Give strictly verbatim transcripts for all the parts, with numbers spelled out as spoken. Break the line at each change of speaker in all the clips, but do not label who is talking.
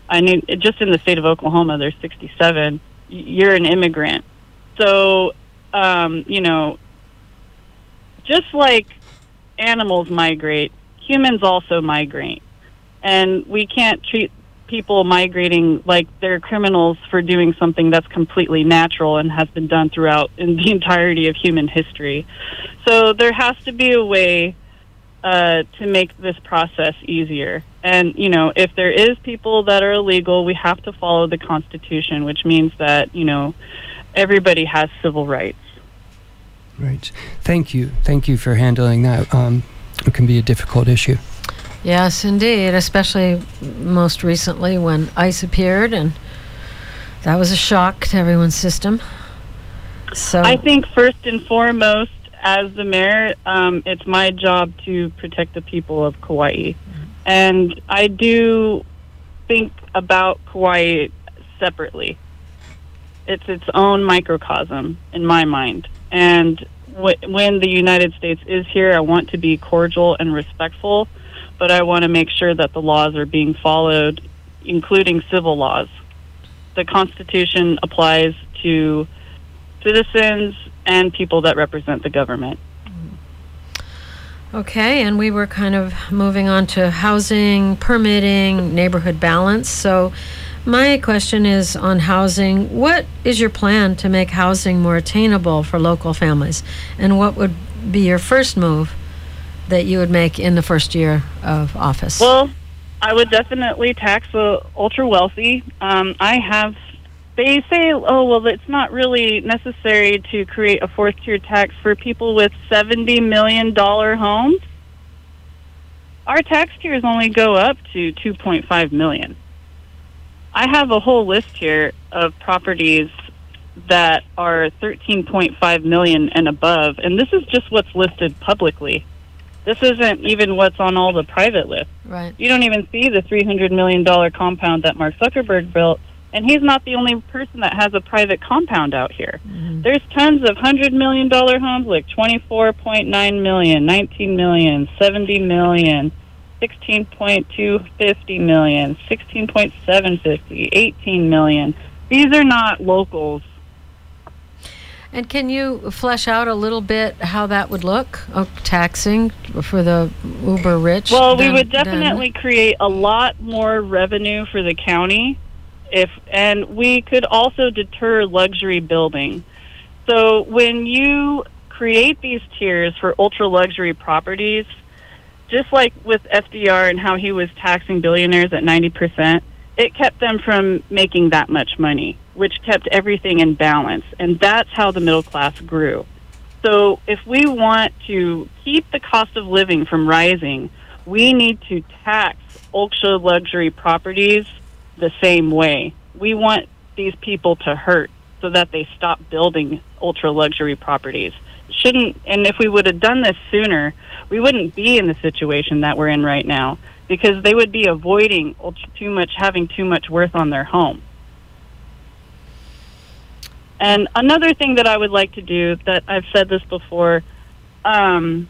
I need, just in the state of Oklahoma, there's sixty-seven. You're an immigrant. So, um, you know, just like animals migrate, humans also migrate. And we can't treat people migrating like they're criminals for doing something that's completely natural and has been done throughout in the entirety of human history. So there has to be a way uh, to make this process easier. And, you know, if there is people that are illegal, we have to follow the Constitution, which means that, you know, everybody has civil rights.
Right. Thank you. Thank you for handling that. Um, it can be a difficult issue.
Yes, indeed, especially most recently when ICE appeared, and that was a shock to everyone's system. So
I think first and foremost, as the mayor, um, it's my job to protect the people of Kauai. And I do think about Kauai separately. It's its own microcosm in my mind. And w- when the United States is here, I want to be cordial and respectful, but I want to make sure that the laws are being followed, including civil laws. The Constitution applies to citizens and people that represent the government.
Okay, and we were kind of moving on to housing, permitting, neighborhood balance. So my question is on housing. What is your plan to make housing more attainable for local families? And what would be your first move that you would make in the first year of office?
Well, I would definitely tax the ultra wealthy. Um, I have, they say, oh, well, it's not really necessary to create a fourth tier tax for people with seventy million dollars homes. Our tax tiers only go up to two point five million dollars. I have a whole list here of properties that are thirteen point five million dollars and above, and this is just what's listed publicly. This isn't even what's on all the private lists.
Right.
You don't even see the three hundred million dollars compound that Mark Zuckerberg built, and he's not the only person that has a private compound out here.
Mm-hmm.
There's tons of one hundred million dollars homes, like twenty-four point nine million dollars, nineteen million dollars, seventy million dollars, sixteen point two five zero million dollars, sixteen point seven five zero, eighteen million dollars. These are not locals.
And can you flesh out a little bit how that would look, oh, taxing for the uber rich?
Well,
than,
we would definitely than... create a lot more revenue for the county, if, and we could also deter luxury building. So when you create these tiers for ultra luxury properties, just like with F D R and how he was taxing billionaires at ninety percent, it kept them from making that much money, which kept everything in balance. And that's how the middle class grew. So if we want to keep the cost of living from rising, we need to tax ultra luxury properties the same way. We want these people to hurt so that they stop building ultra luxury properties. Shouldn't, and if we would have done this sooner, we wouldn't be in the situation that we're in right now, because they would be avoiding too much, having too much worth on their home. And another thing that I would like to do, that I've said this before, um,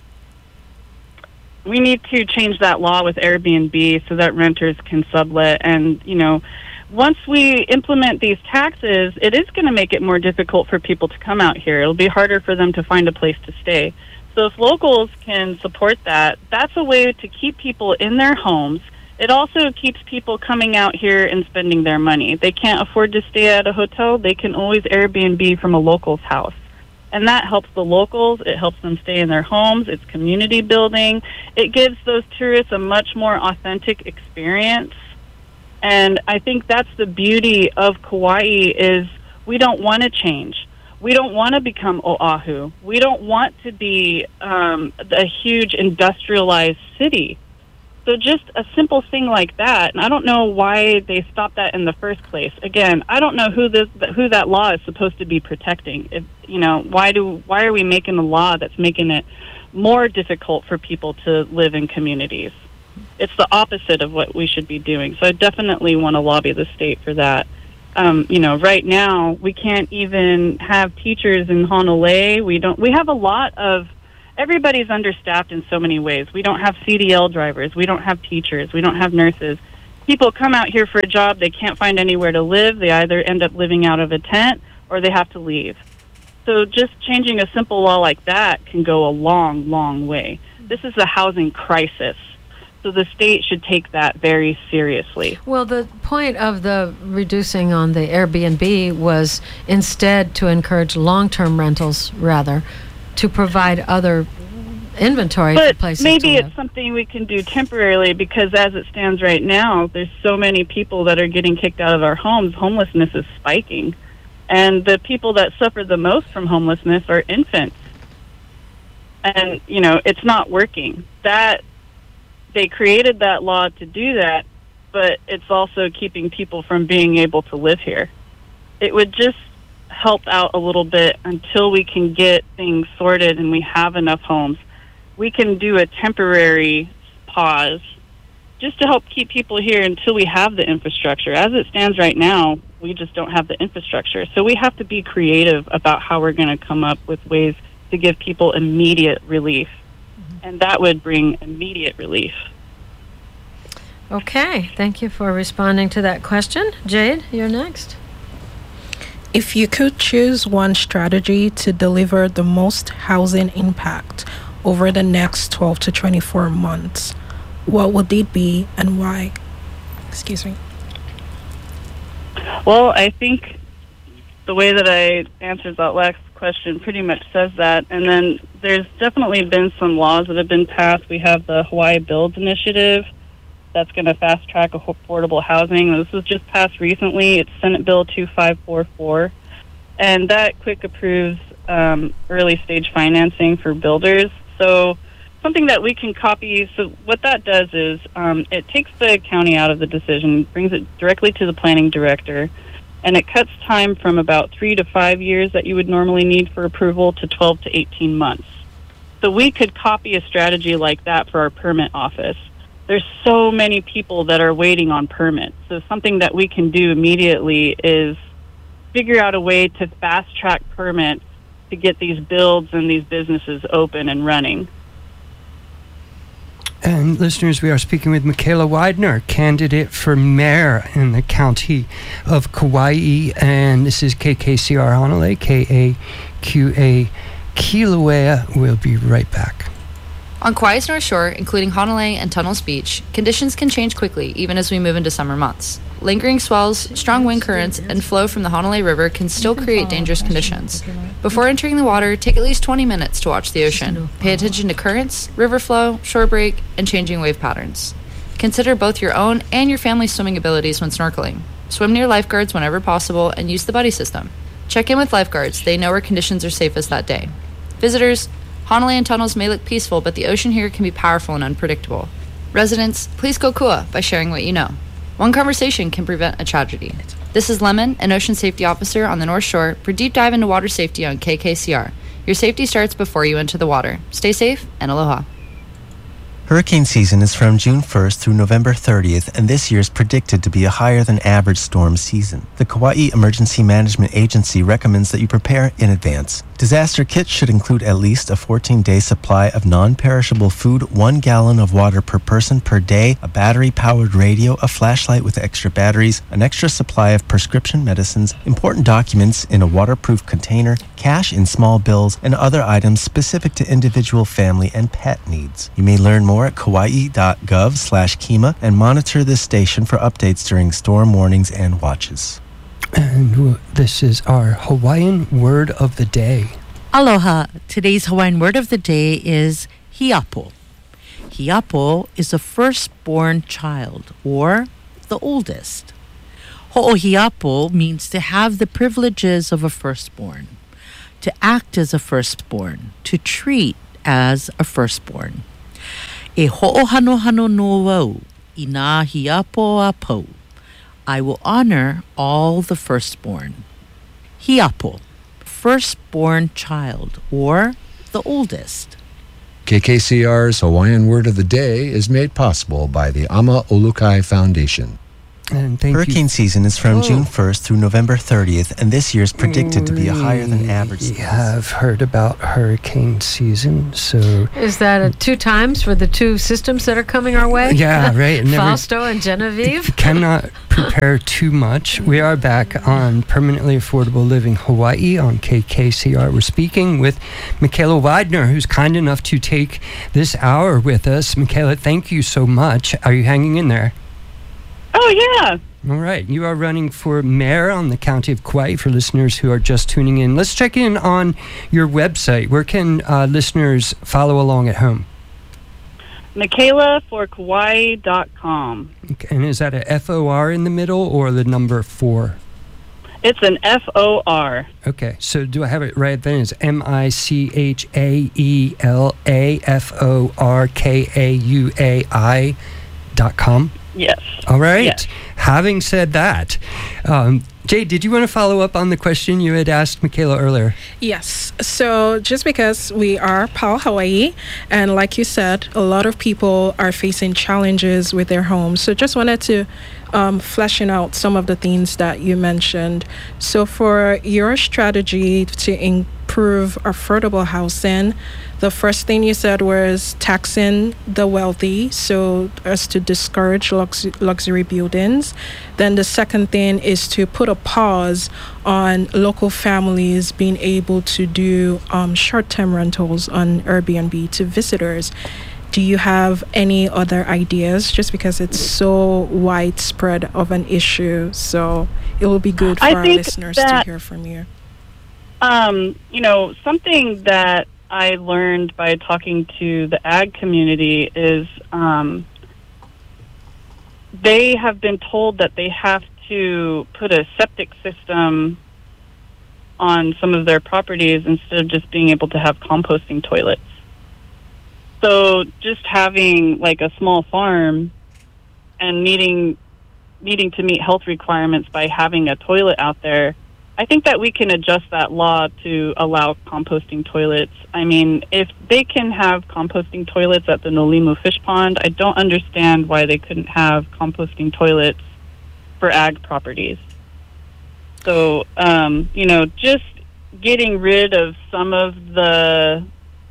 we need to change that law with Airbnb so that renters can sublet. And, you know, once we implement these taxes, it is going to make it more difficult for people to come out here. It'll be harder for them to find a place to stay. So if locals can support that, that's a way to keep people in their homes. It also keeps people coming out here and spending their money. They can't afford to stay at a hotel. They can always Airbnb from a local's house. And that helps the locals. It helps them stay in their homes. It's community building. It gives those tourists a much more authentic experience. And I think that's the beauty of Kauai, is we don't want to change. We don't want to become Oahu. We don't want to be um, a huge industrialized city. So just a simple thing like that, and I don't know why they stopped that in the first place. Again, I don't know who this, who that law is supposed to be protecting. If, you know, why do why are we making a law that's making it more difficult for people to live in communities? It's the opposite of what we should be doing. So I definitely want to lobby the state for that. Um, you know, right now we can't even have teachers in Honolulu. We don't. We have a lot of. Everybody's understaffed in so many ways. We don't have C D L drivers. We don't have teachers. We don't have nurses. people come out here for a job, they can't find anywhere to live. They either end up living out of a tent or they have to leave. So just changing a simple law like that can go a long, long way. This is a housing crisis. So the state should take that very seriously.
Well, the point of the reducing on the Airbnb was instead to encourage long-term rentals, rather, to provide other inventory
but
for places
maybe
to
it's
live.
something we can do temporarily, because as it stands right now, there's so many people that are getting kicked out of our homes. Homelessness is spiking. And the people that suffer the most from homelessness are infants. And, you know, it's not working. That they created that law to do that, but it's also keeping people from being able to live here. It would just help out a little bit until we can get things sorted and we have enough homes. We can do a temporary pause just to help keep people here until we have the infrastructure. As it stands right now, we just don't have the infrastructure. So we have to be creative about how we're going to come up with ways to give people immediate relief. And that would bring immediate relief.
Okay, thank you for responding to that question. Jade, you're next.
If you could choose one strategy to deliver the most housing impact over the next twelve to twenty-four months, what would it be and why? Excuse me.
Well, I think the way that I answered that last question pretty much says that. And then there's definitely been some laws that have been passed. We have the Hawaii Builds Initiative that's going to fast track affordable housing. This was just passed recently. It's Senate Bill two five four four. And that quick approves um, early stage financing for builders. So something that we can copy. So what that does is um, it takes the county out of the decision, brings it directly to the planning director, and it cuts time from about three to five years that you would normally need for approval to twelve to eighteen months. So we could copy a strategy like that for our permit office. There's so many people that are waiting on permits. So something that we can do immediately is figure out a way to fast track permits to get these builds and these businesses open and running.
And listeners, we are speaking with Michaela Widener, candidate for mayor in the county of Kauai. And this is K K C R Honolulu, K A Q A Kilauea. We'll be right back.
On Kauai's North Shore, including Honolulu and Tunnels Beach, conditions can change quickly even as we move into summer months. Lingering swells, strong wind currents, and flow from the Honolulu River can still create dangerous conditions. Before entering the water, take at least twenty minutes to watch the ocean. Pay attention to currents, river flow, shore break, and changing wave patterns. Consider both your own and your family's swimming abilities when snorkeling. Swim near lifeguards whenever possible and use the buddy system. Check in with lifeguards. They know where conditions are safest that day. Visitors, Honolulu and Tunnels may look peaceful, but the ocean here can be powerful and unpredictable. Residents, please go kua by sharing what you know. One conversation can prevent a tragedy. This is Lemon, an ocean safety officer on the North Shore, for Deep Dive into Water Safety on K K C R. Your safety starts before you enter the water. Stay safe and aloha.
Hurricane season is from June first through November thirtieth, and this year is predicted to be a higher than average storm season. The Kauai Emergency Management Agency recommends that you prepare in advance. Disaster kits should include at least a fourteen-day supply of non-perishable food, one gallon of water per person per day, a battery-powered radio, a flashlight with extra batteries, an extra supply of prescription medicines, important documents in a waterproof container, cash in small bills, and other items specific to individual family and pet needs. You may learn more at kauai.gov slash Kima and monitor this station for updates during storm warnings and watches.
And this is our Hawaiian word of the day.
Aloha. Today's Hawaiian word of the day is hiapo. Hiapo is a firstborn child, or the oldest. Ho'ohiapo means to have the privileges of a firstborn, to act as a firstborn, to treat as a firstborn. E ho'ohanohano no wau, i nā hiapo a pou. I will honor all the firstborn. Hiapo, firstborn child, or the oldest.
K K C R's Hawaiian Word of the Day is made possible by the Ama Olukai Foundation.
And thank
Hurricane
you.
season is from
Oh.
June first through November thirtieth, and this year is predicted to be a higher than average.
We have heard about hurricane season, so
Is that a two times for the two systems that are coming our way?
yeah, right. Never-
Fausto and Genevieve?
cannot prepare too much. We are back on Permanently Affordable Living Hawaii on K K C R. We're speaking with Michaela Widener, who's kind enough to take this hour with us. Michaela, thank you so much. Are you hanging in there?
Oh, yeah.
All right. You are running for mayor on the county of Kauai for listeners who are just tuning in. Let's check in on your website. Where can uh, listeners follow along at home?
Michaela for Kauai dot com.
Okay, and is that a F O R in the middle or the number four?
It's an F O R.
Okay, so do I have it right then? It's M I C H A E L A F O R K A U A I dot com?
Yes.
All right.
Yes.
Having said that, um, Jay, did you want to follow up on the question you had asked Michaela earlier?
Yes. So just because we are P A L Hawaii, and like you said, a lot of people are facing challenges with their homes. So just wanted to um, fleshing out some of the things that you mentioned. So for your strategy to improve affordable housing, the first thing you said was taxing the wealthy, so as to discourage lux- luxury buildings. Then the second thing is to put a pause on local families being able to do um, short-term rentals on Airbnb to visitors. Do you have any other ideas? Just because it's so widespread of an issue, so it will be good for
I
our
think
listeners to
that-
hear from you.
Um, you know, something that I learned by talking to the ag community is um, they have been told that they have to put a septic system on some of their properties instead of just being able to have composting toilets. So just having like a small farm and needing needing to meet health requirements by having a toilet out there, I think that we can adjust that law to allow composting toilets. I mean, if they can have composting toilets at the Nolimu Fish Pond, I don't understand why they couldn't have composting toilets for ag properties. So, um, you know, just getting rid of some of the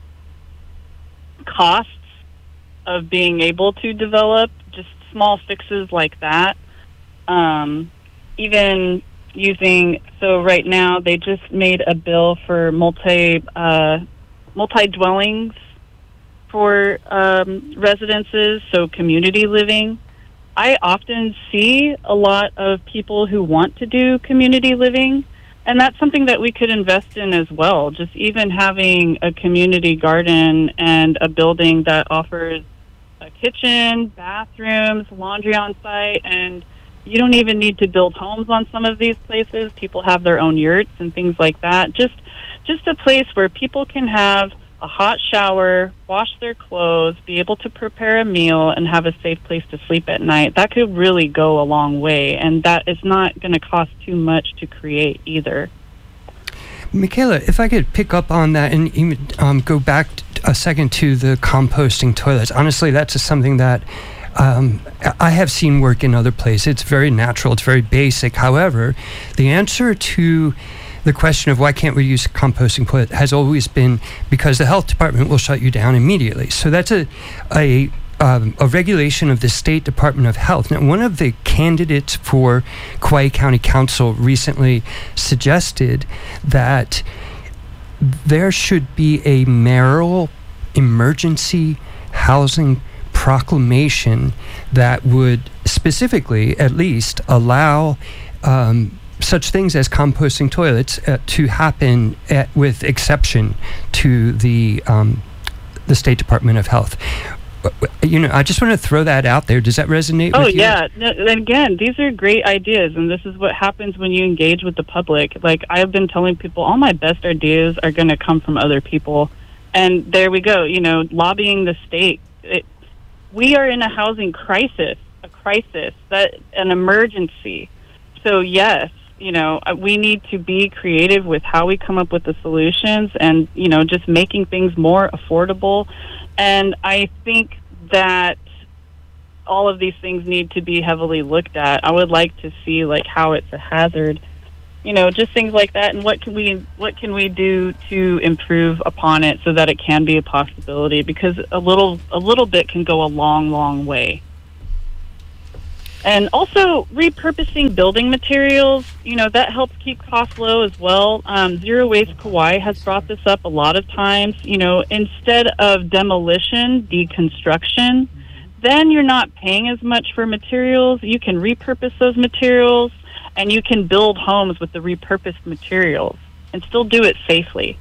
costs of being able to develop, just small fixes like that. Um, even using, so right now they just made a bill for multi uh, multi dwellings for um, residences, so community living. I often see a lot of people who want to do community living, and that's something that we could invest in as well. Just even having a community garden and a building that offers a kitchen, bathrooms, laundry on site, and you don't even need to build homes on some of these places. People have their own yurts and things like that. Just just a place where people can have a hot shower, wash their clothes, be able to prepare a meal, and have a safe place to sleep at night. That could really go a long way, and that is not going to cost too much to create either.
Michaela, if I could pick up on that and even um, go back a second to the composting toilets. Honestly, that's just something that Um, I have seen work in other places. It's very natural. It's very basic. However, the answer to the question of why can't we use composting toilet has always been because the health department will shut you down immediately. So that's a a, um, a regulation of the State Department of Health. Now, one of the candidates for Kauai County Council recently suggested that there should be a mayoral emergency housing proclamation that would specifically, at least, allow um, such things as composting toilets uh, to happen at, with exception to the um, the State Department of Health. You know, I just want to throw that out there. Does that resonate
Oh,
with you?
yeah. No, and again, these are great ideas, and this is what happens when you engage with the public. Like, I've been telling people, all my best ideas are going to come from other people. And there we go, you know, lobbying the state. It, we are in a housing crisis, a crisis, that an emergency. So, yes, you know, we need to be creative with how we come up with the solutions and, you know, just making things more affordable. And I think that all of these things need to be heavily looked at. I would like to see like how it's a hazard, you know, just things like that, and what can we what can we do to improve upon it so that it can be a possibility, because a little a little bit can go a long, long way. And also repurposing building materials, you know, that helps keep costs low as well. Um, Zero Waste Kauai has brought this up a lot of times. You know, instead of demolition, deconstruction, then you're not paying as much for materials. You can repurpose those materials, and you can build homes with the repurposed materials and still do it safely.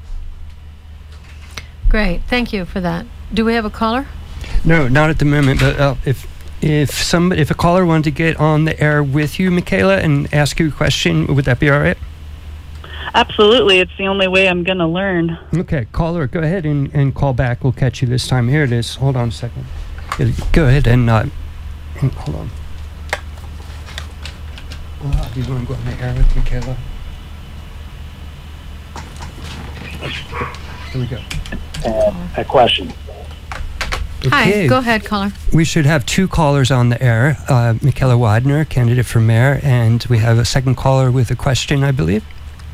Great. Thank you for that. Do we have a caller?
No, not at the moment, but uh, if If some, if a caller wanted to get on the air with you, Michaela, and ask you a question, would that be all right?
Absolutely. It's the only way I'm going to learn.
Okay, caller, go ahead and, and call back. We'll catch you this time. Here it is. Hold on a second. Go ahead and, uh, and hold on. Uh, do you want to go on the air with Michaela? Here we go.
Uh, a question.
Okay.
Hi, go ahead, caller.
We should have two callers on the air. Uh, Michaela Widener, candidate for mayor, and we have a second caller with a question, I believe.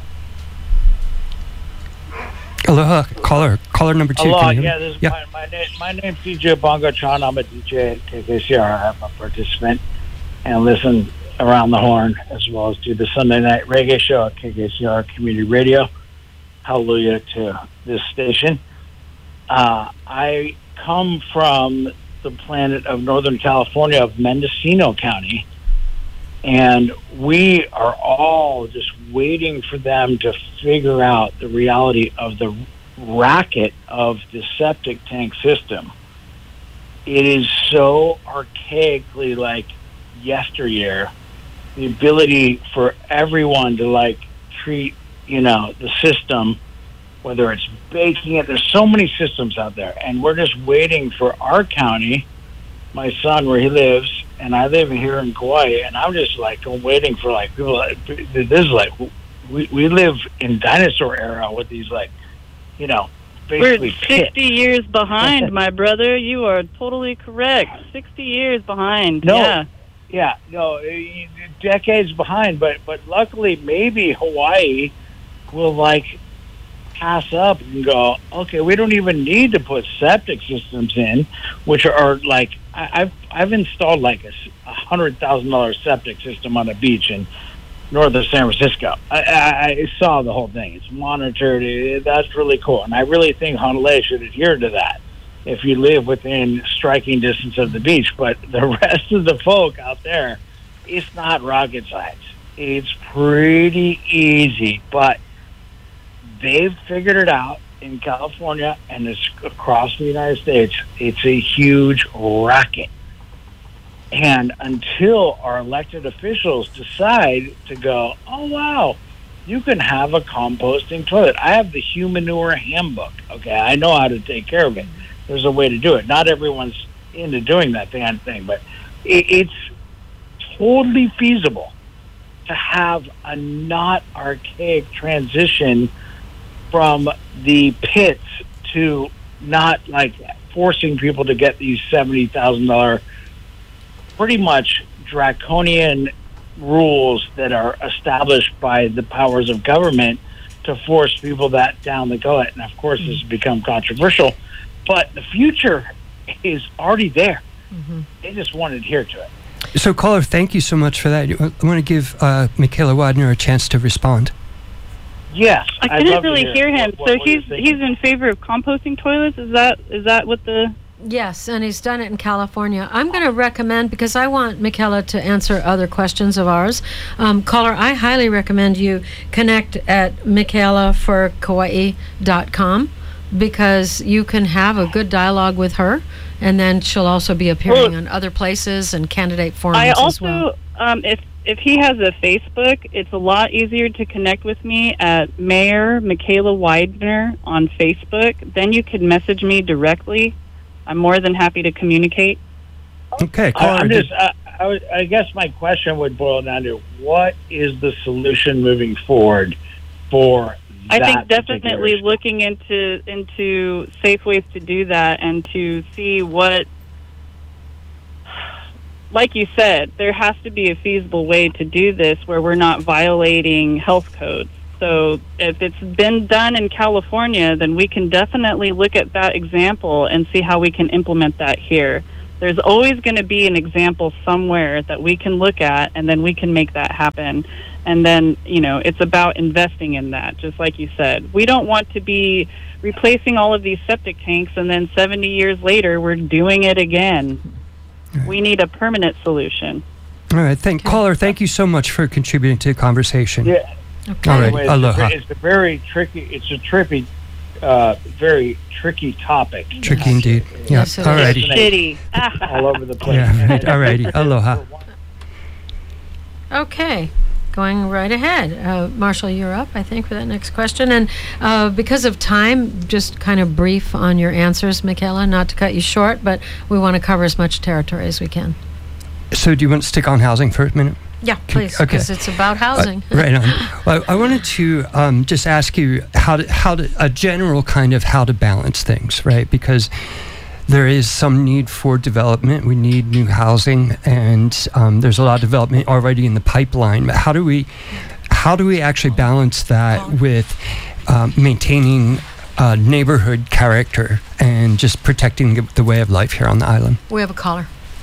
Aloha, caller. Caller number two.
Aloha,
Can you hear
yeah,
me?
this is
Yeah.
my, my, name, my name's D J Bongo Chan. I'm a D J at K K C R. I'm a participant and listen around the horn, as well as do the Sunday night reggae show at K K C R Community Radio. Hallelujah to this station. Uh, I come from the planet of Northern California, of Mendocino County, and we are all just waiting for them to figure out the reality of the racket of the septic tank system. It is so archaically like yesteryear, the ability for everyone to like treat, you know, the system, whether it's baking it. There's so many systems out there, and we're just waiting for our county, my son, where he lives, and I live here in Kauai, and I'm just like I'm waiting for like people. Like, this is like we we live in dinosaur era with these like, you know, basically
we're sixty years behind, my brother. You are totally correct. Sixty years behind.
No,
yeah,
yeah, no, decades behind. But but luckily, maybe Hawaii will like pass up and go, okay, we don't even need to put septic systems in, which are like I, I've I've installed like a, a hundred thousand dollar septic system on a beach in north of San Francisco. I, I, I saw the whole thing. It's monitored. It, that's really cool, and I really think Honolulu should adhere to that if you live within striking distance of the beach. But the rest of the folk out there, it's not rocket science. It's pretty easy, but they've figured it out in California, and it's across the United States. It's a huge racket. And until our elected officials decide to go, oh, wow, you can have a composting toilet. I have the Humanure handbook. Okay, I know how to take care of it. There's a way to do it. Not everyone's into doing that damn thing, but it, it's totally feasible to have a not archaic transition from the pits to not like forcing people to get these seventy thousand dollars pretty much draconian rules that are established by the powers of government to force people that down the gullet. And of course, mm-hmm. this has become controversial, but the future is already there. Mm-hmm. They just want to adhere to it.
So, caller, thank you so much for that. I want to give uh, Michaela Widener a chance to respond.
Yes,
I couldn't really hear, hear him. What, what, so what he's he's in favor of composting toilets. Is that is that what the?
Yes, and he's done it in California. I'm going to recommend, because I want Michaela to answer other questions of ours. Um, caller, I highly recommend you connect at michaela for kauai dot com, because you can have a good dialogue with her, and then she'll also be appearing well, on other places and candidate forums
I also,
as well.
Um, if if he has a Facebook, it's a lot easier to connect with me at Mayor Michaela Widener on Facebook. Then you can message me directly. I'm more than happy to communicate.
Okay,
I, I'm just, I, I, would, I guess my question would boil down to, what is the solution moving forward for
I
that
think definitely
issue?
looking into into safe ways to do that, and to see what like you said, there has to be a feasible way to do this where we're not violating health codes. So if it's been done in California, then we can definitely look at that example and see how we can implement that here. There's always going to be an example somewhere that we can look at, and then we can make that happen. And then, you know, it's about investing in that, just like you said. We don't want to be replacing all of these septic tanks, and then seventy years later, we're doing it again. Right. We need a permanent solution.
All right. Thank, okay. Caller, thank you so much for contributing to the conversation.
Yeah.
Okay. All right.
Anyway,
Aloha.
It's a very tricky, it's a trippy, uh, very tricky topic.
Tricky indeed. Yeah.
Yes,
all righty.
Shitty.
All over the place.
Yeah, right. All righty. Aloha.
Okay. Going right ahead. Uh, Marshall, you're up, I think, for that next question. And uh, because of time, just kind of brief on your answers, Michaela, not to cut you short, but we want to cover as much territory as we can.
So do you want to stick on housing for a minute?
Yeah, please, because okay. it's about housing.
Uh, right on. Well, I wanted to um, just ask you how to, how to, a general kind of how to balance things, right? Because there is some need for development. We need new housing, and um, there's a lot of development already in the pipeline. But how do we, how do we actually balance that with um, maintaining uh, neighborhood character and just protecting the, the way of life here on the island?
We have a caller.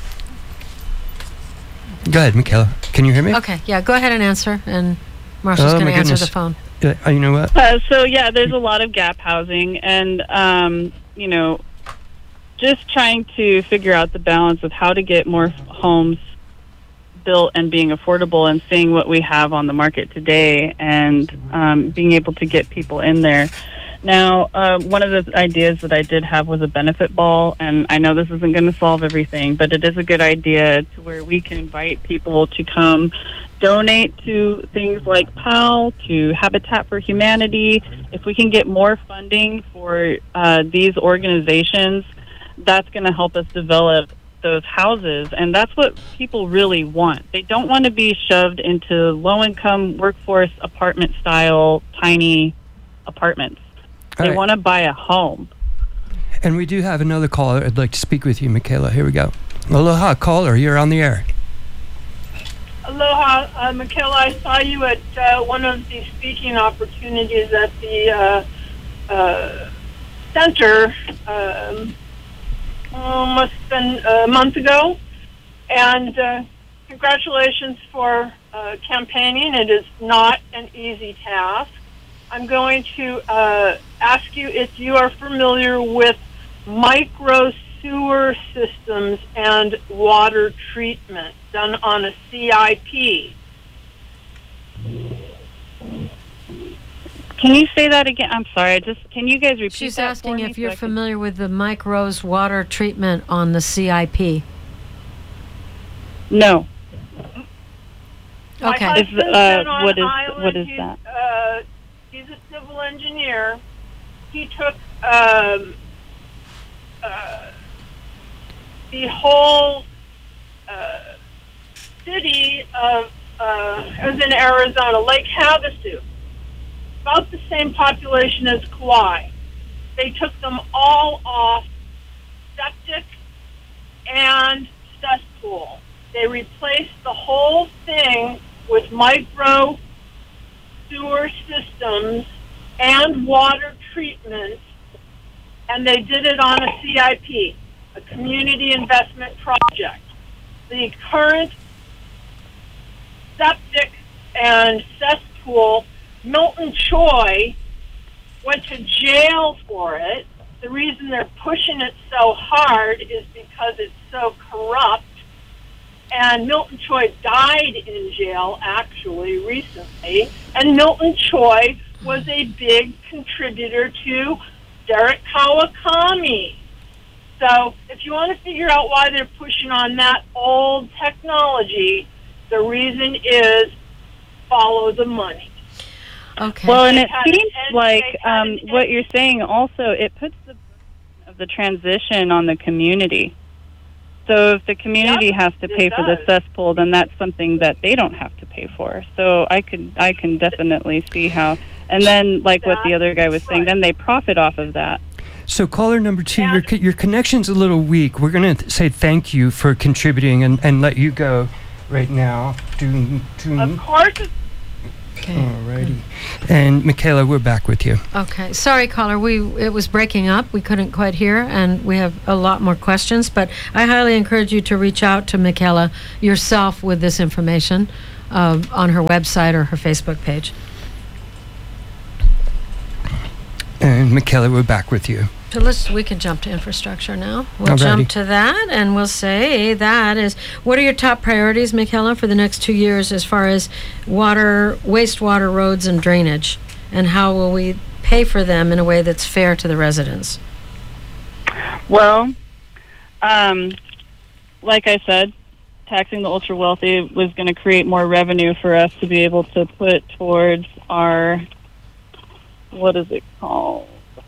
Go ahead, Michaela. Can you hear me?
Okay, yeah, go ahead and answer, and Marshall's
oh,
going to answer
goodness.
the phone.
Uh, you know what?
Uh, so, yeah, there's a lot of gap housing, and, um, you know, just trying to figure out the balance of how to get more homes built and being affordable, and seeing what we have on the market today, and um, being able to get people in there. Now, uh, one of the ideas that I did have was a benefit ball, and I know this isn't going to solve everything, but it is a good idea to where we can invite people to come donate to things like P A L, to Habitat for Humanity. If we can get more funding for uh, these organizations, that's going to help us develop those houses, and that's what people really want. They don't want to be shoved into low-income workforce apartment-style tiny apartments. They right. want to buy a home.
And we do have another caller. I'd like to speak with you, Michaela. Here we go. Aloha, caller. You're on the air.
Aloha, uh, Michaela. I saw you at uh, one of the speaking opportunities at the uh, uh, center. Um, oh, must have been a month ago. And uh, congratulations for uh, campaigning. It is not an easy task. I'm going to uh, ask you if you are familiar with micro sewer systems and water treatment done on a C I P.
Can you say that again? I'm sorry. Just can you guys repeat
She's
that
asking
for me
if
so
you're
I can-
familiar with the micros water treatment on the C I P.
No.
My
Okay.
husband's
Is, uh,
been on
what is-
island.
what is
he's,
that?
Uh, he's a civil engineer. He took um, uh, the whole uh, city of, uh, it was in Arizona, Lake Havasu, about the same population as Kauai. They took them all off septic and cesspool. They replaced the whole thing with micro sewer systems and water treatment, and they did it on a C I P, a community investment project. The current septic and cesspool, Milton Choi went to jail for it. The reason they're pushing it so hard is because it's so corrupt. And Milton Choi died in jail, actually, recently. And Milton Choi was a big contributor to Derek Kawakami. So if you want to figure out why they're pushing on that old technology, the reason is follow the money.
Okay.
Well, and
They
it
had
seems
an ed-
like
they had
um,
an ed-
what you're saying also, it puts the burden of the transition on the community. So if the community
Yep,
has to
it
pay for the
does.
cesspool, then that's something that they don't have to pay for. So I could, I can definitely see how. And then, like what the
That-
other guy was saying,
right.
then they profit off of that.
So caller number two,
And-
your co- your connection's a little weak. We're going to say thank you for contributing and, and let you go right now. Doom, doom.
Of course, it's
Okay.
Alrighty. And Michaela, we're back with you.
Okay. Sorry, caller. We it was breaking up. We couldn't quite hear, and we have a lot more questions. But I highly encourage you to reach out to Michaela yourself with this information uh, on her website or her Facebook page.
And Michaela, we're back with you.
So let's we can jump to infrastructure now. We'll
Alrighty.
jump to that, and we'll say that is what are your top priorities, Michaela, for the next two years as far as water, wastewater, roads, and drainage, and how will we pay for them in a way that's fair to the residents?
Well, um, like I said, taxing the ultra wealthy was going to create more revenue for us to be able to put towards our, what is it called?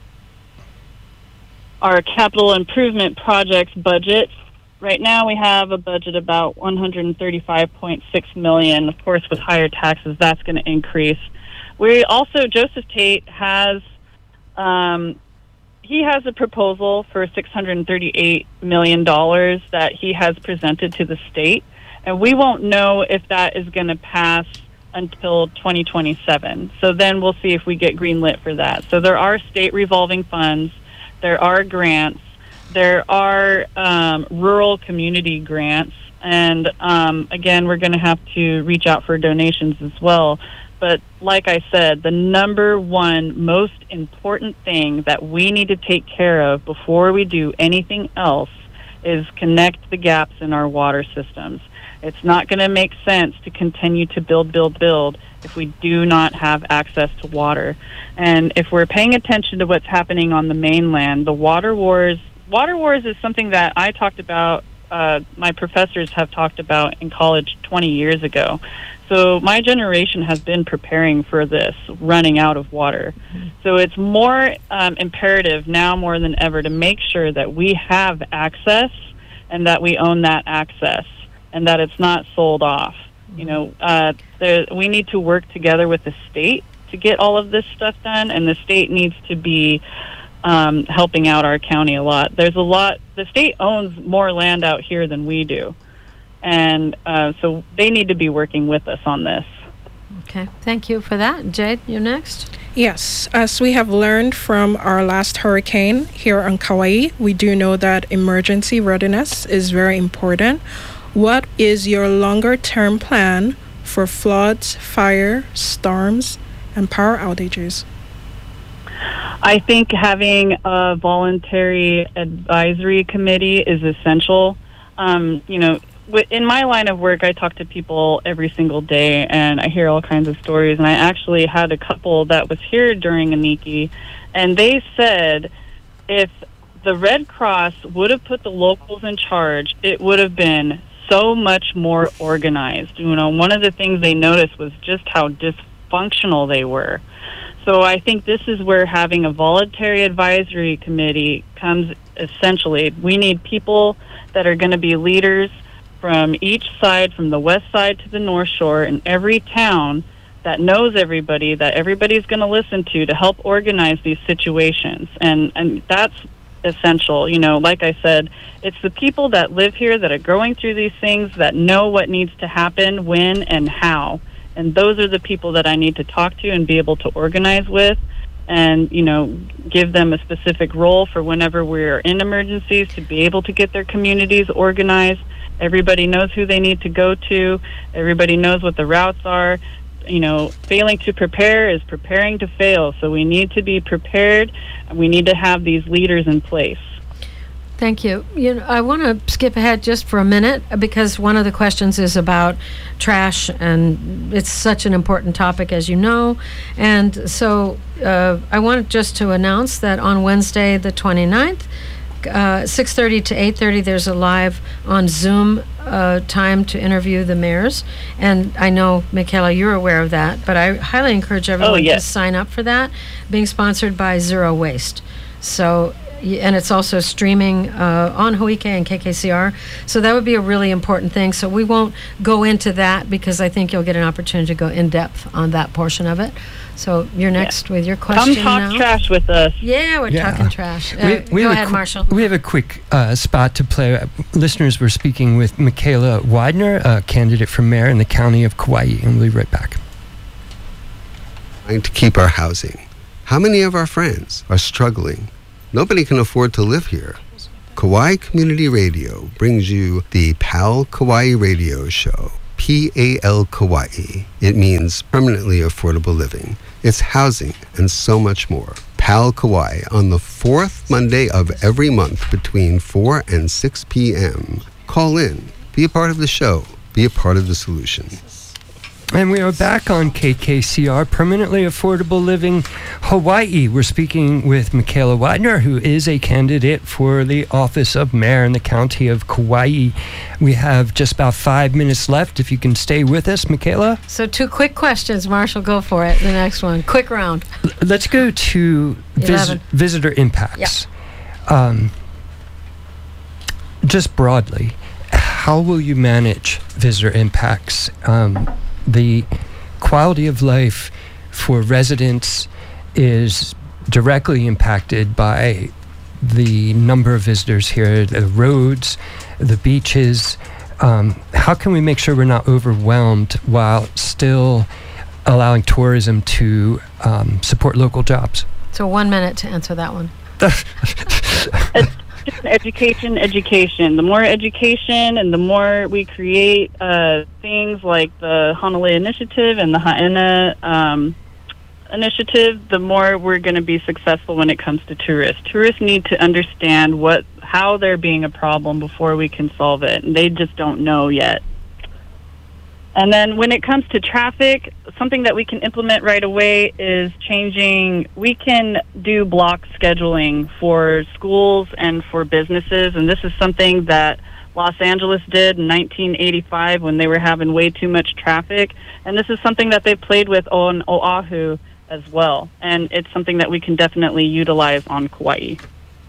Our capital improvement projects budget. Right now we have a budget about one hundred thirty-five point six million dollars. Of course, with higher taxes, that's going to increase. We also, Joseph Tate has, um, he has a proposal for six hundred thirty-eight million dollars that he has presented to the state, and we won't know if that is going to pass until twenty twenty-seven. So then we'll see if we get green lit for that. So there are state revolving funds. There are grants. There are um, rural community grants. And um, again, we're going to have to reach out for donations as well. But like I said, the number one most important thing that we need to take care of before we do anything else is connect the gaps in our water systems. It's not going to make sense to continue to build, build, build if we do not have access to water. And if we're paying attention to what's happening on the mainland, the water wars, water wars is something that I talked about, uh, my professors have talked about in college twenty years ago. So my generation has been preparing for this, running out of water. Mm-hmm. So it's more um, imperative now more than ever to make sure that we have access and that we own that access and that it's not sold off. Mm-hmm. You know, uh, there, we need to work together with the state to get all of this stuff done, and the state needs to be um, helping out our county a lot. There's a lot, the state owns more land out here than we do. And uh, so they need to be working with us on this.
Okay, thank you for that. Jade, you're next.
Yes, as we have learned from our last hurricane here on Kauai, we do know that emergency readiness is very important. What is your longer-term plan for floods, fire, storms, and power outages?
I think having a voluntary advisory committee is essential. Um, you know, in my line of work, I talk to people every single day, and I hear all kinds of stories. And I actually had a couple that was here during Iniki, and they said if the Red Cross would have put the locals in charge, it would have been so much more organized. You know, one of the things they noticed was just how dysfunctional they were. So I think this is where having a voluntary advisory committee comes essentially. We need people that are going to be leaders from each side, from the west side to the north shore, in every town that knows everybody, that everybody's going to listen to to help organize these situations. And, and that's essential. You know, like I said, it's the people that live here that are going through these things that know what needs to happen, when, and how. And those are the people that I need to talk to and be able to organize with and, you know, give them a specific role for whenever we're in emergencies to be able to get their communities organized. Everybody knows who they need to go to. Everybody knows what the routes are. You know, failing to prepare is preparing to fail. So we need to be prepared, and we need to have these leaders in place.
Thank you. You know, I want to skip ahead just for a minute because one of the questions is about trash, and it's such an important topic, as you know. And so uh, I want just to announce that on Wednesday, the twenty-ninth, uh, six thirty to eight thirty, there's a live on Zoom uh, time to interview the mayors. And I know, Michaela, you're aware of that, but I highly encourage everyone
oh, yes.
to sign up for that, being sponsored by Zero Waste. So y- and it's also streaming uh, on Hoike and K K C R. So that would be a really important thing. So we won't go into that because I think you'll get an opportunity to go in depth on that portion of it. So you're next with your question
Come talk
now.
trash with us.
Yeah, we're
Yeah.
talking trash. Uh,
We- we
go
have a
ahead,
qu-
Marshall.
We have a quick uh, spot to play. Uh, Listeners, we're speaking with Michaela Widener, a candidate for mayor in the county of Kauai, and we'll be right back.
Trying to keep our housing. How many of our friends are struggling? Nobody can afford to live here. Kauai Community Radio brings you the PAL Kauai Radio Show. P A L Kauai. It means permanently affordable living. It's housing and so much more. PAL Kauai on the fourth Monday of every month between four and six p.m. Call in. Be a part of the show. Be a part of the solution.
And we are back on K K C R, Permanently Affordable Living Hawaii. We're speaking with Michaela Widener, who is a candidate for the office of mayor in the county of Kauai. We have just about five minutes left. If you can stay with us, Michaela.
So two quick questions, Marshall. Go for it. The next one. Quick round.
L- let's go to vis-
Eleven.
visitor impacts. Um, just broadly, how will you manage visitor impacts? Um, the quality of life for residents is directly impacted by the number of visitors here, the roads, the beaches. Um, how can we make sure we're not overwhelmed while still allowing tourism to um, support local jobs?
So one minute to answer that one.
Education, education. The more education and the more we create uh, things like the Honolulu Initiative and the Haena um, Initiative, the more we're going to be successful when it comes to tourists. Tourists need to understand what how they're being a problem before we can solve it, and they just don't know yet. And then when it comes to traffic, something that we can implement right away is changing. We can do block scheduling for schools and for businesses, and this is something that Los Angeles did in nineteen eighty-five when they were having way too much traffic. And this is something that they played with on Oahu as well. And it's something that we can definitely utilize on Kauai.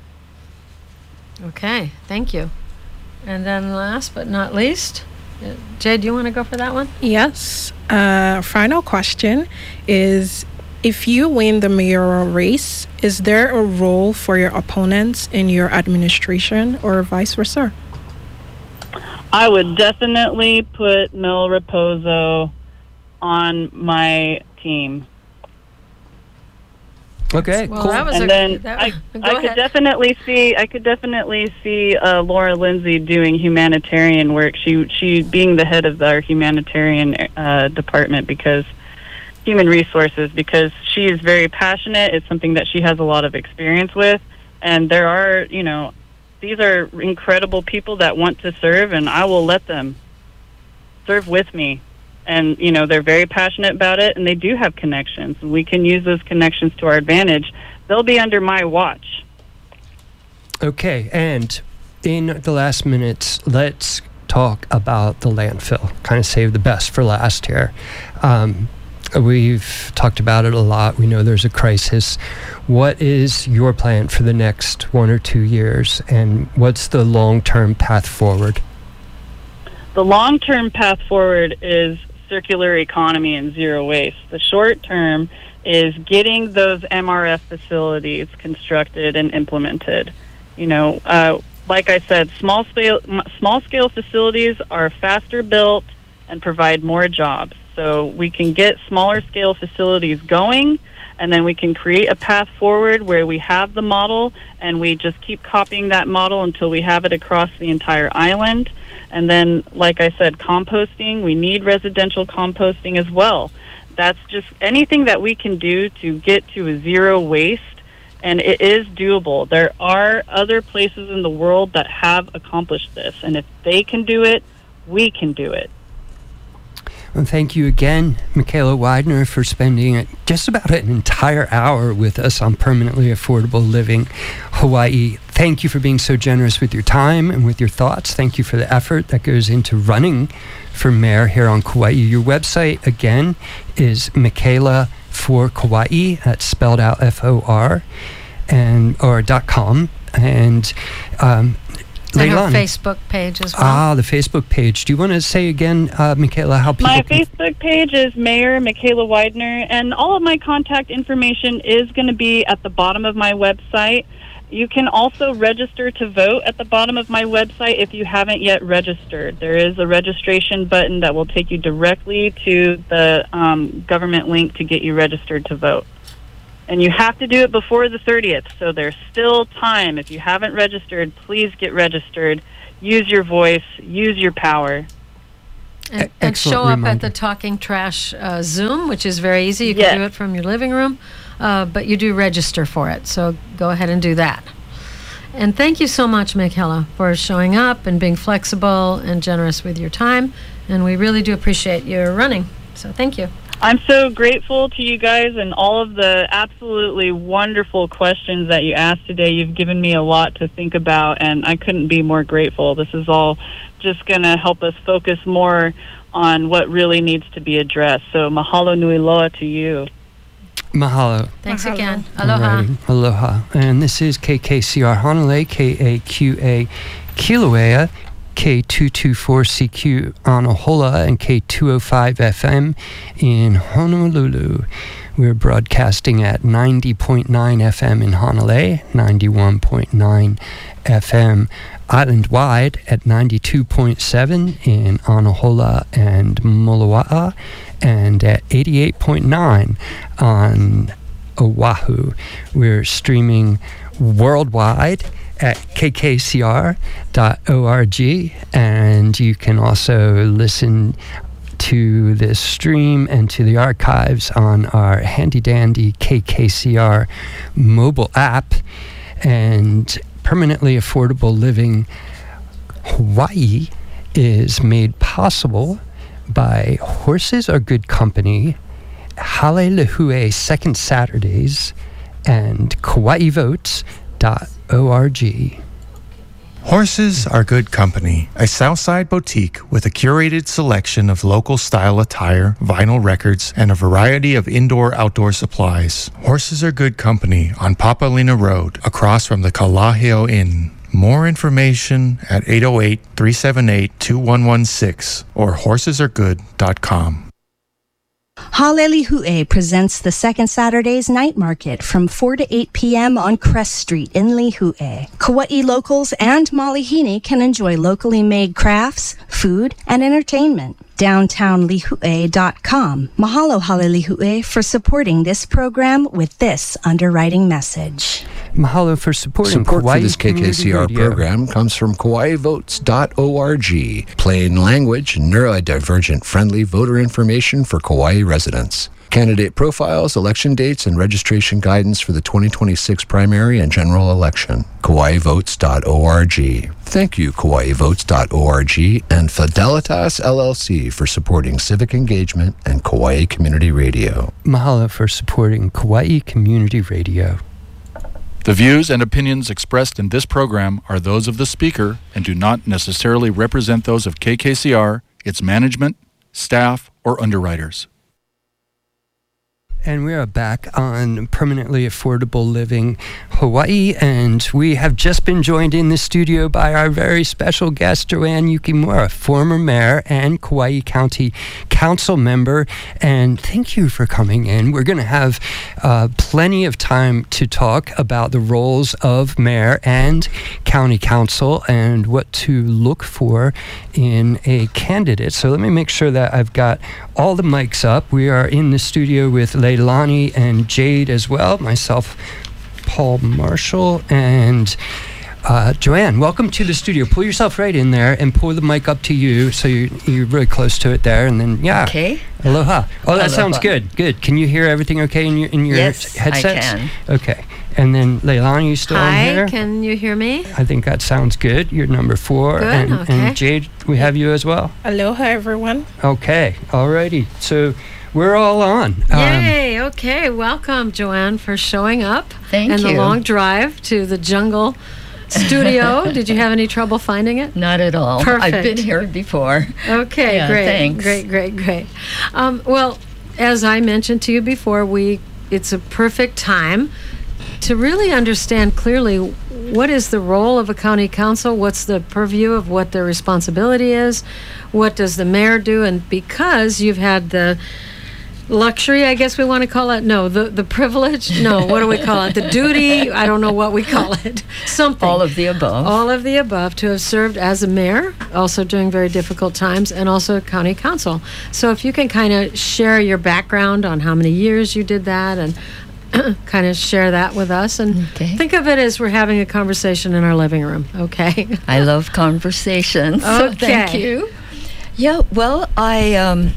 Okay, thank you. And then last but not least, uh, Jay, do you want to go for that one?
Yes. Uh, final question is, if you win the mayoral race, is there a role for your opponents in your administration or vice versa?
I would definitely put Mel Raposo on my team.
Okay,
Well,
cool.
that was
And
a,
then
that,
I,
go
I
ahead.
could definitely see I could definitely see uh, Laura Lindsay doing humanitarian work. She she being the head of our humanitarian uh, department because human resources because she is very passionate. It's something that she has a lot of experience with, and there are you know these are incredible people that want to serve, and I will let them serve with me. And, you know, they're very passionate about it, and they do have connections. We can use those connections to our advantage. They'll be under my watch.
Okay, and in the last minutes, let's talk about the landfill. Kind of save the best for last here. Um, we've talked about it a lot. We know there's a crisis. What is your plan for the next one or two years, and what's the long-term path forward?
The long-term path forward is circular economy and zero waste. The short term is getting those M R F facilities constructed and implemented. You know, uh, like I said, small scale small scale facilities are faster built and provide more jobs. So we can get smaller scale facilities going, and then we can create a path forward where we have the model and we just keep copying that model until we have it across the entire island. And then, like I said, composting, we need residential composting as well. That's just anything that we can do to get to a zero waste, and it is doable. There are other places in the world that have accomplished this, and if they can do it, we can do it.
Well, thank you again, Michaela Widener, for spending just about an entire hour with us on Permanently Affordable Living Hawaii. Thank you for being so generous with your time and with your thoughts. Thank you for the effort that goes into running for mayor here on Kauai. Your website, again, is Michaela for Kauai. That's spelled out F O R. and or .com. And um,
And her
Leilani.
Facebook page as well.
Ah, the Facebook page. Do you want to say again, uh, Michaela, how people
My
can...
Facebook page is Mayor Michaela Widener, and all of my contact information is going to be at the bottom of my website. You can also register to vote at the bottom of my website if you haven't yet registered. There is a registration button that will take you directly to the um, government link to get you registered to vote. And you have to do it before the thirtieth, so there's still time. If you haven't registered, please get registered. Use your voice. Use your power.
And, and show up at the Talking Trash uh, Zoom, which is very easy. You can
Yes.
do it from your living room, uh, but you do register for it. So go ahead and do that. And thank you so much, Michaela, for showing up and being flexible and generous with your time. And we really do appreciate your running. So thank you.
I'm so grateful to you guys and all of the absolutely wonderful questions that you asked today. You've given me a lot to think about, and I couldn't be more grateful. This is all just going to help us focus more on what really needs to be addressed. So mahalo nui loa to you.
Mahalo.
Thanks
Mahalo.
again. Aloha.
Alrighty. Aloha. And this is K K C R Honolulu, K A Q A Kilauea, K two twenty-four C Q Anahola, and K two oh five F M in Honolulu. We're broadcasting at ninety point nine F M in Honolulu, ninety-one point nine F M island-wide at ninety-two point seven in Anahola and Moloa'a, and at eighty-eight point nine on Oahu. We're streaming worldwide at k k c r dot org, and you can also listen to this stream and to the archives on our handy dandy K K C R mobile app. And Permanently Affordable Living Hawaii is made possible by Horses Are Good Company, Hale Second Saturdays, and kauai votes dot org.
Horses Are Good Company, a Southside boutique with a curated selection of local style attire, vinyl records, and a variety of indoor-outdoor supplies. Horses Are Good Company on Papalina Road, across from the Kalaheo Inn. More information at eight oh eight, three seven eight, two one one six or horses are good dot com.
Halelihu'e presents the second Saturday's night market from four to eight p.m. on Crest Street in Lihue. Kauai locals and Malihini can enjoy locally made crafts, food, and entertainment. downtown lihue dot com. Mahalo Halelihu'e for supporting this program with this underwriting message.
Mahalo for supporting
Support
Kauai
for this K K C R
Community Radio.
program comes from kauai votes dot org. Plain language, neurodivergent friendly voter information for Kauai residents. Candidate profiles, election dates, and registration guidance for the twenty twenty-six primary and general election. kauai votes dot org. Thank you, kauai votes dot org and Fidelitas L L C for supporting civic engagement and Kauai Community Radio.
Mahalo for supporting Kauai Community Radio.
The views and opinions expressed in this program are those of the speaker and do not necessarily represent those of K K C R, its management, staff, or underwriters.
And we are back on Permanently Affordable Living Hawaii, and we have just been joined in the studio by our very special guest, Joanne Yukimura, former mayor and Kauai County Council member. And thank you for coming in. We're going to have uh, plenty of time to talk about the roles of mayor and county council and what to look for in a candidate. So let me make sure that I've got all the mics up. We are in the studio with Leilani and Jade as well, myself, Paul Marshall, and uh, Joanne. Welcome to the studio. Pull yourself right in there and pull the mic up to you so you're, you're really close to it there. And then, yeah.
Okay.
Aloha. Oh, that
Aloha.
sounds good. Good. Can you hear everything okay in your in your
Yes,
headsets?
I can.
Okay. And then Leilani, you still on
Hi,
here?
can you hear me?
I think that sounds good. You're number four.
Good,
and,
okay.
and Jade, we have you as well?
Aloha, everyone.
Okay. Alrighty. So we're all on. Um,
Yay, okay. Welcome, Joanne, for showing up.
Thank
and
you.
And the long drive to the jungle studio. Did you have any trouble finding it?
Not at all.
Perfect.
I've been here before.
Okay,
Yeah,
great.
thanks.
Great, great, great. Um, well, as I mentioned to you before, we it's a perfect time to really understand clearly what is the role of a county council, what's the purview of what their responsibility is, what does the mayor do, and because you've had the luxury, I guess we want to call it, no, the, the privilege, no, what do we call it, the duty, I don't know what we call it, something.
All of the above.
All of the above, to have served as a mayor, also during very difficult times, and also a county council. So if you can kind of share your background on how many years you did that, and kind of share that with us, and
okay.
think of it as we're having a conversation in our living room, okay?
I love conversations, so
Okay.
thank you. Yeah, well, I um,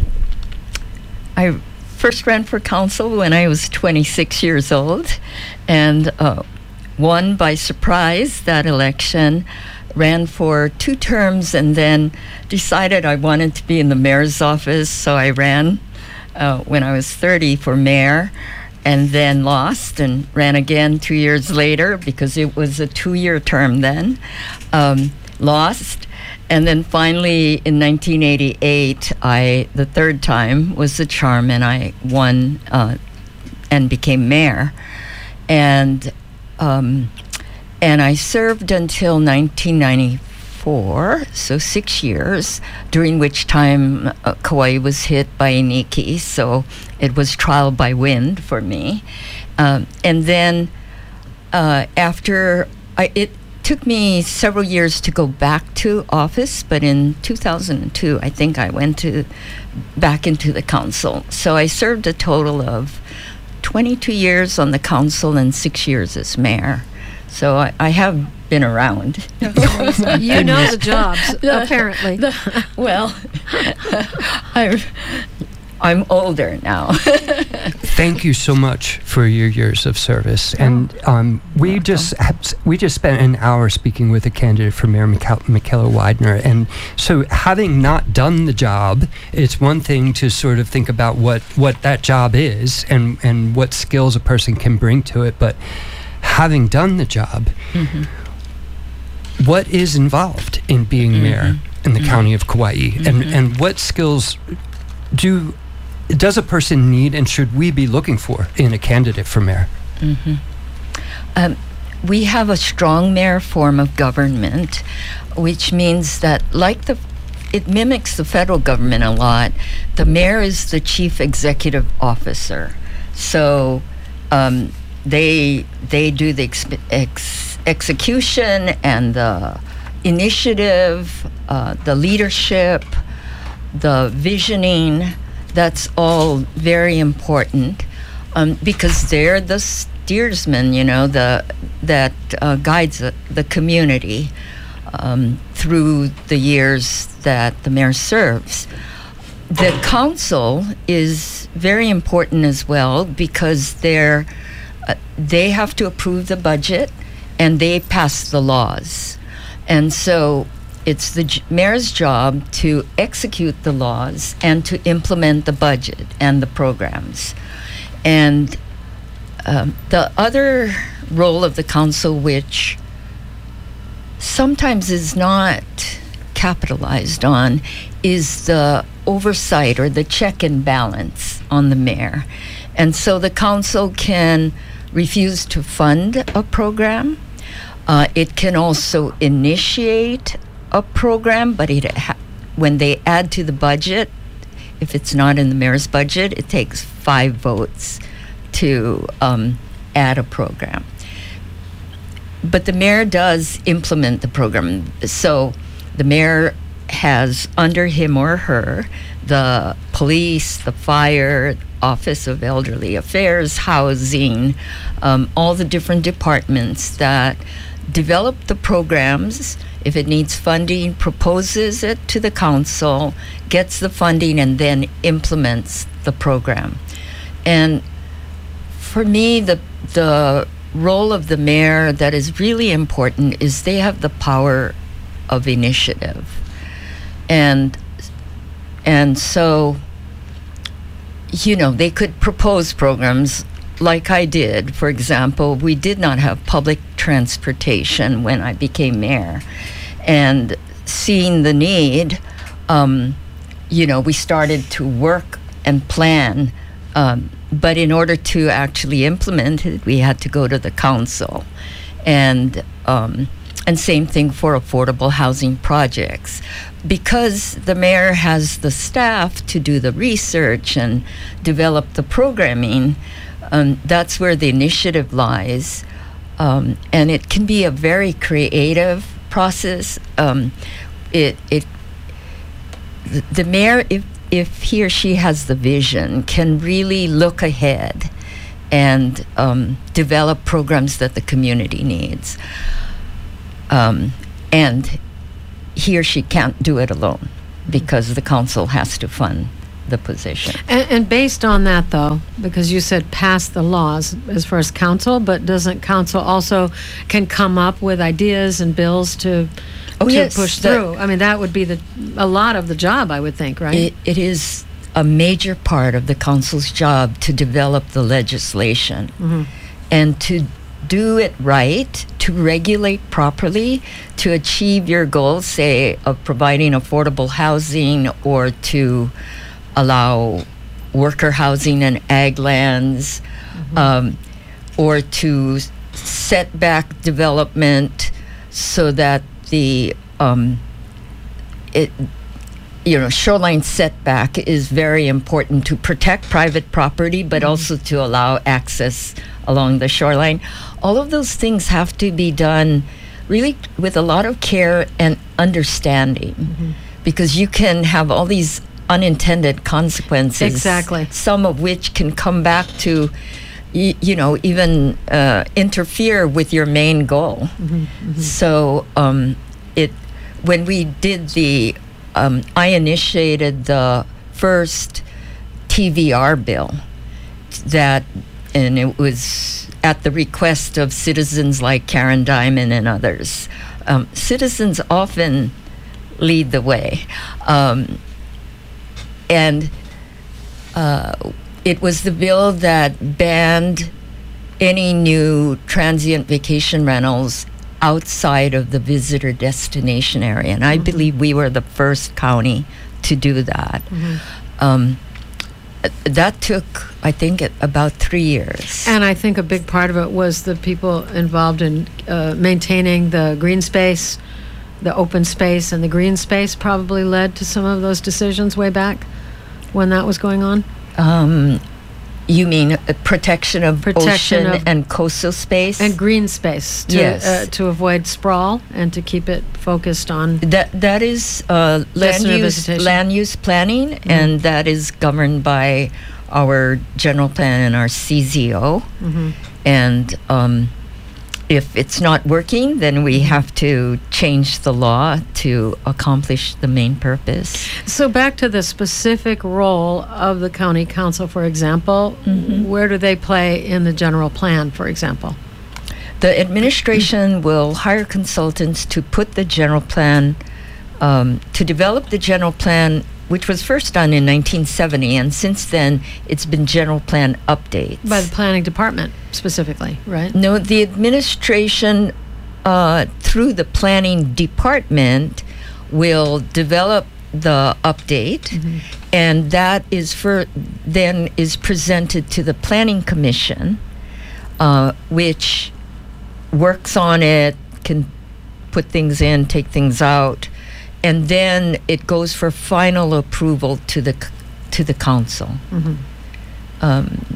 I first ran for council when I was twenty-six years old, and uh, won by surprise that election, ran for two terms, and then decided I wanted to be in the mayor's office, so I ran uh, when I was thirty for mayor, and then lost and ran again two years later because it was a two-year term then, um, lost. And then finally in nineteen eighty-eight, I, the third time was the charm, and I won uh, and became mayor. And um, and I served until nineteen ninety-four, so six years, during which time uh, Kauai was hit by Iniki, so it was trial by wind for me. Um, and then uh, after, I, it took me several years to go back to office, but in two thousand two, I think I went to back into the council. So I served a total of twenty-two years on the council and six years as mayor. So I, I have been around.
You know the jobs, apparently.
Well, I'm, I'm older now.
Thank you so much for your years of service. And um, we
Welcome.
just we just spent an hour speaking with a candidate for Mayor Micha- Michaela Widener. And so having not done the job, it's one thing to sort of think about what, what that job is and, and what skills a person can bring to it. But having done the job,
Mm-hmm.
what is involved in being
Mm-hmm.
mayor in the
Mm-hmm.
county of Kauai?
Mm-hmm.
And, and what skills do does a person need, and should we be looking for in a candidate for mayor?
Mm-hmm. Um, we have a strong mayor form of government, which means that, like the, it mimics the federal government a lot. The mayor is the chief executive officer, so um, they they do the ex- ex- execution and the initiative, uh, the leadership, the visioning. That's all very important um, because they're the steersman, you know, the that uh, guides the, the community um, through the years that the mayor serves. The council is very important as well because they're uh, they have to approve the budget and they pass the laws, and so it's the j- mayor's job to execute the laws and to implement the budget and the programs. And um, the other role of the council, which sometimes is not capitalized on, is the oversight or the check and balance on the mayor. And so the council can refuse to fund a program. Uh, it can also initiate a program, but it ha- when they add to the budget, if it's not in the mayor's budget, it takes five votes to um, add a program. But the mayor does implement the program. So the mayor has under him or her the police, the fire, Office of Elderly Affairs, housing, um, all the different departments that develop the programs. If it needs funding, proposes it to the council, gets the funding, and then implements the program. And for me, the the role of the mayor that is really important is they have the power of initiative. And and so, you know, they could propose programs like I did. For example, we did not have public transportation when I became mayor. And seeing the need, um, you know, we started to work and plan Um, but in order to actually implement it, we had to go to the council. And um, and same thing for affordable housing projects. Because the mayor has the staff to do the research and develop the programming, um, that's where the initiative lies. Um, and it can be a very creative process. Um, it, it, the, the mayor, if, if he or she has the vision, can really look ahead and um, develop programs that the community needs. Um, and he or she can't do it alone because the council has to fund the position.
And, and based on that, though, because you said pass the laws as far as council, but doesn't council also can come up with ideas and bills to,
oh,
to
yes,
push
the,
through? I mean, that would be the a lot of the job, I would think, right?
It, it is a major part of the council's job to develop the legislation mm-hmm. and to do it right, to regulate properly, to achieve your goals, say, of providing affordable housing or to allow worker housing in ag lands, mm-hmm. um, or to set back development so that the um, it you know shoreline setback is very important to protect private property, but mm-hmm. also to allow access along the shoreline. All of those things have to be done really with a lot of care and understanding, mm-hmm. because you can have all these unintended consequences.
Exactly.
Some of which can come back to, y- you know, even uh, interfere with your main goal.
Mm-hmm, mm-hmm.
So um, it, when we did the, um, I initiated the first T V R bill that, and it was at the request of citizens like Karen Diamond and others. Um, citizens often lead the way. Um, and uh, it was the bill that banned any new transient vacation rentals outside of the visitor destination area. And I mm-hmm. believe we were the first county to do that. Mm-hmm. Um, that took, I think, about three years.
And I think a big part of it was the people involved in uh, maintaining the green space, the open space, and the green space probably led to some of those decisions way back when that was going on.
Um, you mean uh, protection of
protection
ocean
of
and coastal space?
And green space to,
yes.
uh, to avoid sprawl and to keep it focused on
that. That is uh, land use land use planning, mm-hmm. and that is governed by our general plan and our C Z O.
Mm-hmm.
And um, if it's not working, then we have to change the law to accomplish the main purpose.
So back to the specific role of the county council, for example, mm-hmm. where do they play in the general plan, for example?
The administration will hire consultants to put the general plan, um, to develop the general plan, which was first done in nineteen seventy, and since then it's been general plan updates.
By the planning department specifically, right?
No, the administration, uh, through the planning department, will develop the update, mm-hmm. and that is for then is presented to the planning commission, uh, which works on it, can put things in, take things out, and then it goes for final approval to the to the council.
Mm-hmm.
Um,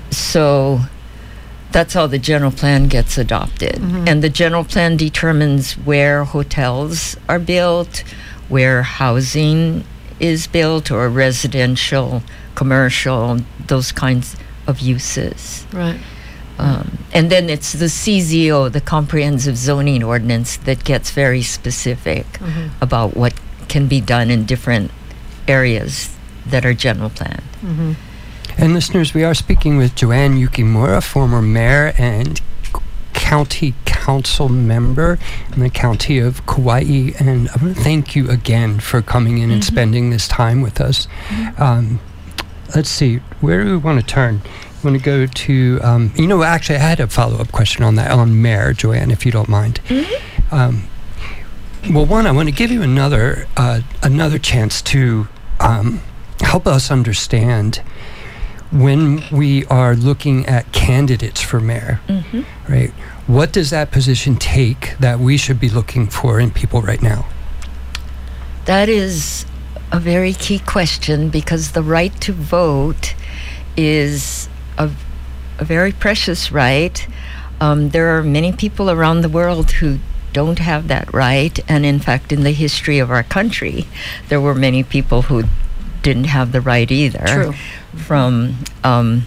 so that's how the general plan gets adopted.
Mm-hmm.
And the general plan determines where hotels are built, where housing is built, or residential, commercial, those kinds of uses.
Right.
Um, and then it's the C Z O, the Comprehensive Zoning Ordinance, that gets very specific
mm-hmm.
about what can be done in different areas that are general planned.
Mm-hmm.
And listeners, we are speaking with Joanne Yukimura, former mayor and county council member in the county of Kauai. And I want to thank you again for coming in mm-hmm. and spending this time with us. Mm-hmm. Um, let's see, where do we want to turn? I want to go to, um, you know, actually, I had a follow-up question on that, on Mayor, Joanne, if you don't mind.
Mm-hmm.
Um, well, one, I want to give you another uh, another chance to um, help us understand when we are looking at candidates for mayor,
Mm-hmm.
right? What does that position take that we should be looking for in people right now?
That is a very key question, because the right to vote is a, a very precious right. Um, there are many people around the world who don't have that right, and in fact, in the history of our country, there were many people who didn't have the right either.
True.
From um,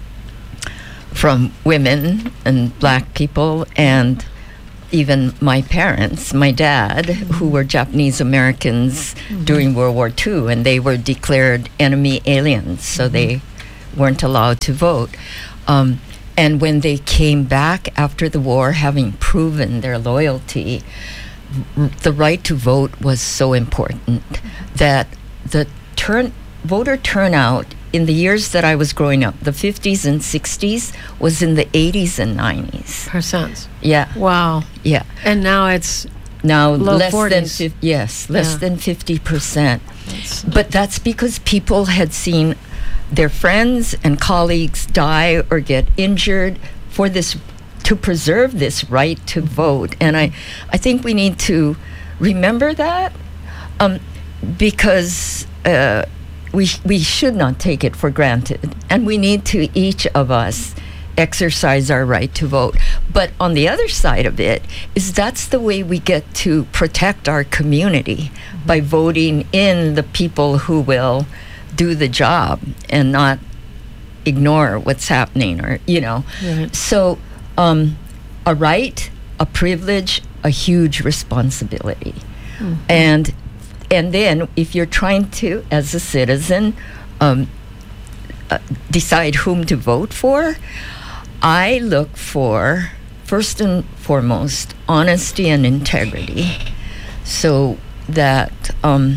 from women and black people, and even my parents, my dad, who were Japanese Americans
Mm-hmm.
during World War Two, and they were declared enemy aliens, so
Mm-hmm.
they weren't allowed to vote. Um, and when they came back after the war, having proven their loyalty, r- the right to vote was so important that the turn voter turnout in the years that I was growing up, the fifties and sixties, was in the eighties and nineties.
Percent.
Yeah.
Wow.
Yeah.
And now it's
Now
low
less
forties.
than fif- yes, less
Yeah.
than fifty percent. But that's because people had seen their friends and colleagues die or get injured for this, to preserve this right to vote. And I, I think we need to remember that, um, because uh, we we should not take it for granted, and we need to, each of us, exercise our right to vote. But on the other side of it is that's the way we get to protect our community, by voting in the people who will do the job and not ignore what's happening, or you know.
Right.
So um, a right, a privilege, a huge responsibility.
Mhm.
And and then if you're trying to, as a citizen, um, uh, decide whom to vote for, I look for, first and foremost, honesty and integrity, so that um,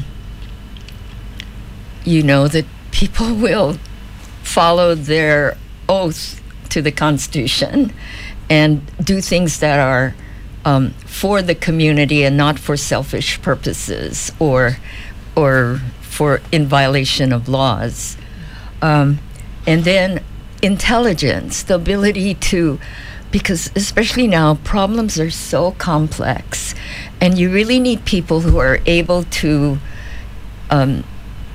you know that people will follow their oath to the Constitution and do things that are um, for the community and not for selfish purposes or or for in violation of laws. Um, and then intelligence, the ability to, because especially now, problems are so complex, and you really need people who are able to um,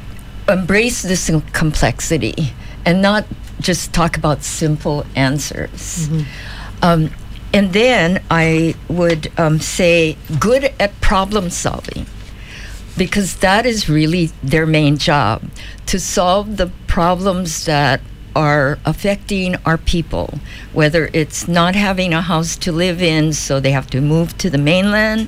embrace this complexity and not just talk about simple answers.
Mhm.
Um, and then I would um, say good at problem solving, because that is really their main job, to solve the problems that are affecting our people, whether it's not having a house to live in, so they have to move to the mainland,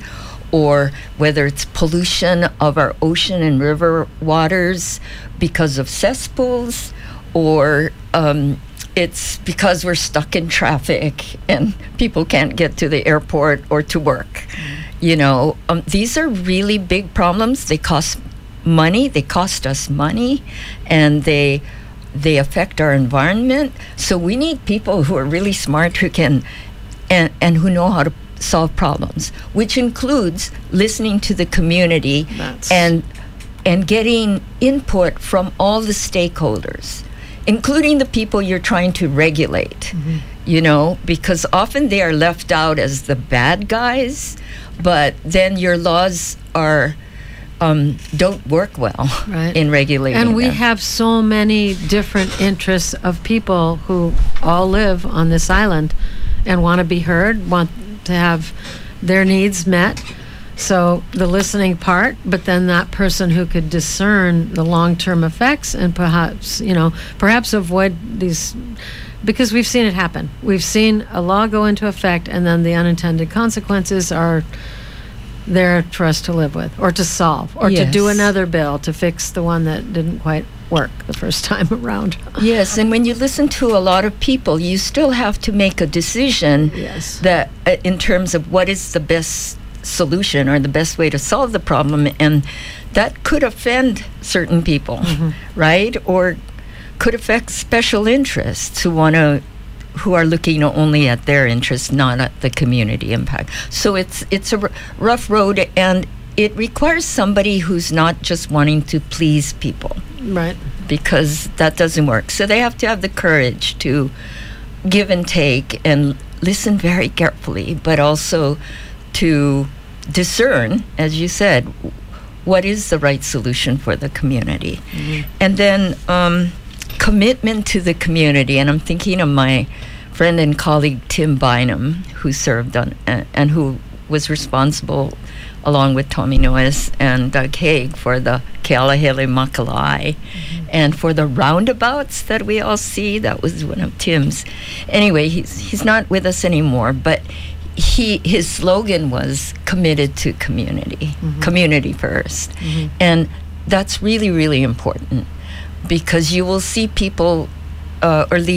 or whether it's pollution of our ocean and river waters because of cesspools, or um, it's because we're stuck in traffic and people can't get to the airport or to work. You know, um, these are really big problems. They cost money, they cost us money, and they they affect our environment. So we need people who are really smart, who can, and, and who know how to solve problems, which includes listening to the community and and getting input from all the stakeholders, including the people you're trying to regulate.
Mm-hmm.
You know, because often they are left out as the bad guys, but then your laws are um, don't work well
Right.
in regulating
And we
them.
have so many different interests of people who all live on this island and want to be heard, want to have their needs met. So the listening part, but then that person who could discern the long-term effects and perhaps, you know, perhaps avoid these, because we've seen it happen. We've seen a law go into effect, and then the unintended consequences are there for us to live with, or to solve, or to do
Yes.
another bill to fix the one that didn't quite work the first time around.
Yes, and when you listen to a lot of people, you still have to make a decision
Yes.
that uh, in terms of what is the best solution or the best way to solve the problem, and that could offend certain people,
Mm-hmm.
right? Or could affect special interests who want to who are looking only at their interests, not at the community impact. So it's it's a r- rough road, and it requires somebody who's not just wanting to please people.
Right.
Because that doesn't work. So they have to have the courage to give and take and listen very carefully, but also to discern, as you said, what is the right solution for the community. Mm-hmm. And then um, commitment to the community. And I'm thinking of my friend and colleague Tim Bynum, who served on uh, and who was responsible, along with Tommy Noyes and Doug Haig, for the Kealahele Makalai, mm-hmm. and for the roundabouts that we all see. That was one of Tim's. Anyway, he's he's not with us anymore, but he his slogan was committed to community, mm-hmm. community first. Mm-hmm. And that's really, really important, because you will see people uh, or leaders